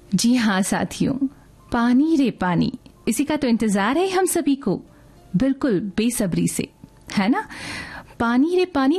जी हाँ साथियों, पानी रे पानी, इसी का तो इंतजार है हम सभी को, बिल्कुल बेसब्री से, है ना। पानी रे पानी